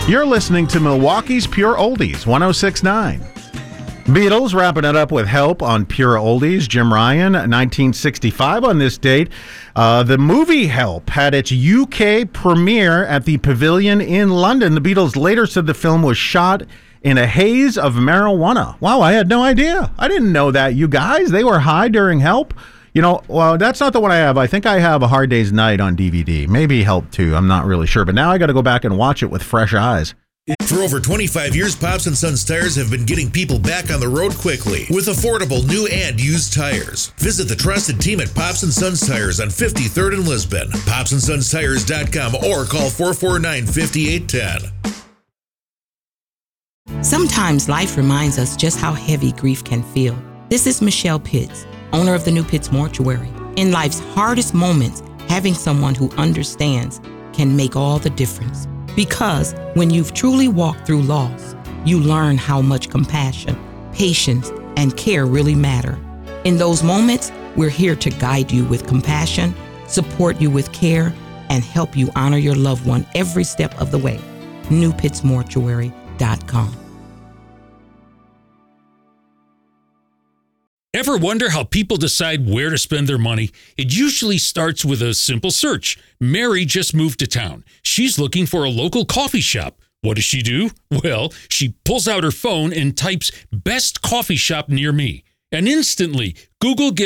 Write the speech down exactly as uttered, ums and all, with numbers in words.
You're listening to Milwaukee's Pure Oldies, one oh six point nine. Beatles wrapping it up with Help on Pure Oldies. Jim Ryan, nineteen sixty-five on this date. Uh, the movie Help had its U K premiere at the Pavilion in London. The Beatles later said the film was shot in a haze of marijuana. Wow, I had no idea. I didn't know that, you guys. They were high during Help. You know, well, that's not the one I have. I think I have A Hard Day's Night on D V D. Maybe Help too. I'm not really sure. But now I got to go back and watch it with fresh eyes. For over twenty-five years, Pops and Sons Tires have been getting people back on the road quickly with affordable new and used tires. Visit the trusted team at Pops and Sons Tires on fifty-third in Lisbon, pops and sons tires dot com, or call four four nine, five eight one zero. Sometimes life reminds us just how heavy grief can feel. This is Michelle Pitts, owner of the New Pitts Mortuary. In life's hardest moments, having someone who understands can make all the difference. Because when you've truly walked through loss, you learn how much compassion, patience, and care really matter. In those moments, we're here to guide you with compassion, support you with care, and help you honor your loved one every step of the way. new pitts mortuary dot com. Ever wonder how people decide where to spend their money? It usually starts with a simple search. Mary just moved to town. She's looking for a local coffee shop. What does she do? Well, she pulls out her phone and types "best coffee shop near me." And instantly, Google gives